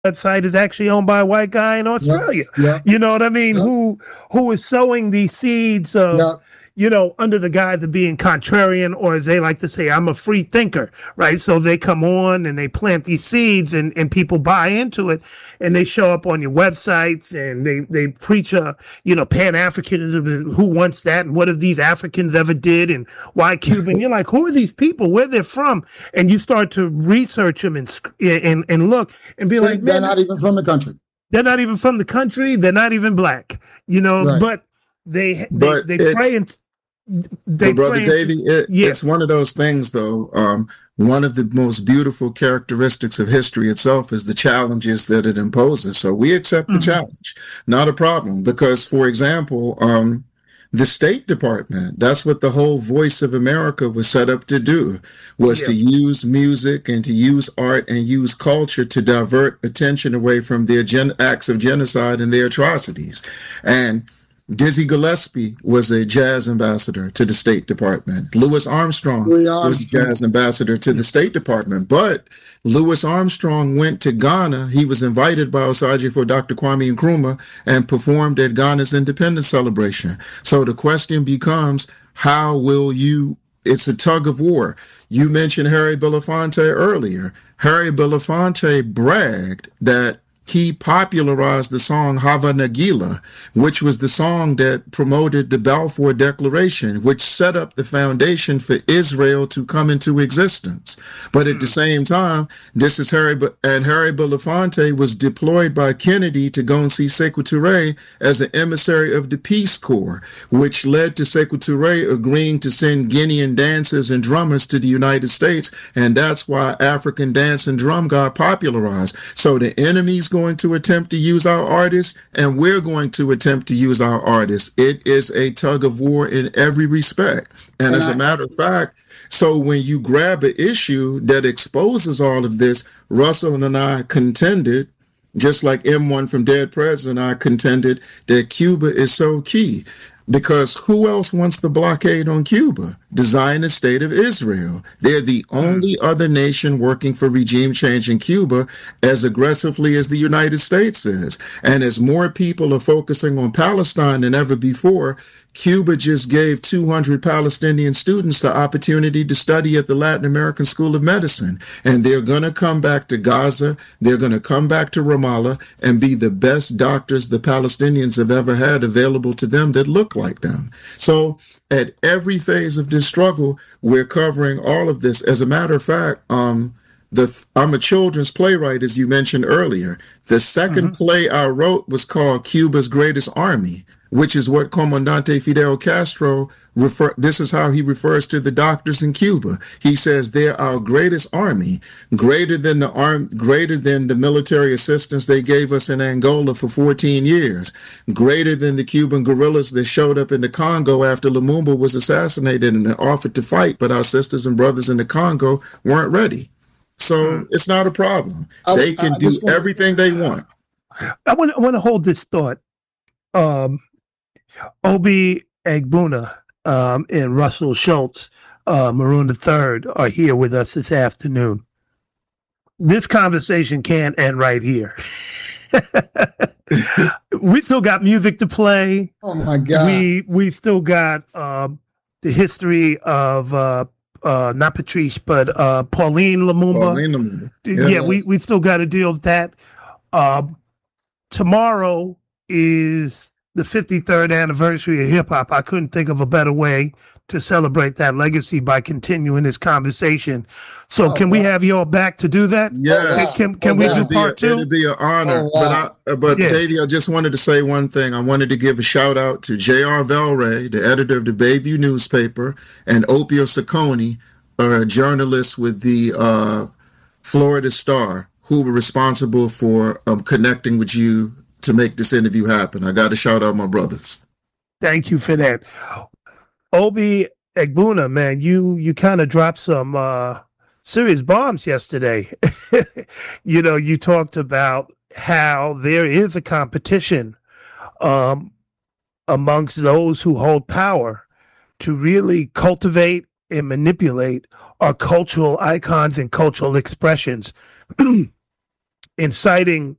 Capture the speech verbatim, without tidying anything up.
website is actually owned by a white guy in Australia. Yeah, yeah, you know what I mean? yeah. Who who is sowing these seeds of, yeah. you know, under the guise of being contrarian, or as they like to say, I'm a free thinker, right? So they come on and they plant these seeds, and, and people buy into it, and they show up on your websites, and they, they preach a, you know, Pan-Africanism, and who wants that, and what have these Africans ever did, and why Cuban? You're like, who are these people? Where they're from? And you start to research them and and, and look and be like, they're man, not even from the country. They're not even from the country. They're not even black, you know, Right. but they, But they, they pray and they But Brother pray Davey, it, yeah. it's one of those things, though. Um, one of the most beautiful characteristics of history itself is the challenges that it imposes. So we accept the Mhm. challenge, not a problem. Because, for example, um, the State Department, that's what the whole Voice of America was set up to do, was Yeah. to use music and to use art and use culture to divert attention away from their gen- acts of genocide and their atrocities. And Dizzy Gillespie was a jazz ambassador to the State Department. Louis Armstrong Louis was a Armstrong. jazz ambassador to the State Department. But Louis Armstrong went to Ghana. He was invited by Osagie for Doctor Kwame Nkrumah and performed at Ghana's independence celebration. So the question becomes, how will you, it's a tug of war. You mentioned Harry Belafonte earlier. Harry Belafonte bragged that he popularized the song Hava Nagila, which was the song that promoted the Balfour Declaration, which set up the foundation for Israel to come into existence. But at the same time, this is Harry, and Harry Belafonte was deployed by Kennedy to go and see Sekou Touré as an emissary of the Peace Corps, which led to Sekou Touré agreeing to send Guinean dancers and drummers to the United States. And that's why African dance and drum got popularized. So the enemy's going to attempt to use our artists, and we're going to attempt to use our artists. It is a tug of war in every respect. And, and as I, a matter of fact, so when you grab an issue that exposes all of this, Russell and I contended, just like M one from Dead Prez and I contended, that Cuba is so key. Because who else wants the blockade on Cuba? The Zionist state of Israel. They're the only other nation working for regime change in Cuba as aggressively as the United States is. And as more people are focusing on Palestine than ever before, Cuba just gave two hundred Palestinian students the opportunity to study at the Latin American School of Medicine. And they're going to come back to Gaza. They're going to come back to Ramallah and be the best doctors the Palestinians have ever had available to them that look like them. So at every phase of this struggle, we're covering all of this. As a matter of fact, um, the I'm a children's playwright, as you mentioned earlier. The second mm-hmm. play I wrote was called Cuba's Greatest Army, which is what Comandante Fidel Castro refer. This is how he refers to the doctors in Cuba. He says they're our greatest army, greater than the arm, greater than the military assistance they gave us in Angola for fourteen years, greater than the Cuban guerrillas that showed up in the Congo after Lumumba was assassinated and offered to fight, but our sisters and brothers in the Congo weren't ready. So mm. it's not a problem. I, they can I, I do want, everything they want. I want, I want to hold this thought. Um, Obi Egbuna um, and Russell Schultz, uh, Maroon the Third, are here with us this afternoon. This conversation can't end right here. We still got music to play. Oh my God! We we still got um, the history of uh, uh, not Patrice, but uh, Pauline Lumumba. Pauline Lumumba. Yeah, yeah we we still got to deal with that. Um, tomorrow is the fifty-third anniversary of hip hop. I couldn't think of a better way to celebrate that legacy by continuing this conversation. So oh, can wow. we have you all back to do that? Yes. Can, can oh, we wow. do part a, two? It'd be an honor. Oh, wow. But, I, but yeah. Davey, I just wanted to say one thing. I wanted to give a shout out to J R Velray, the editor of the Bayview newspaper, and Opio Saccone, a journalist with the uh, Florida Star, who were responsible for um, connecting with you to make this interview happen. I got to shout out my brothers. Thank you for that. Obi Egbuna, man, you you kind of dropped some uh, serious bombs yesterday. You know, you talked about how there is a competition um, amongst those who hold power to really cultivate and manipulate our cultural icons and cultural expressions, inciting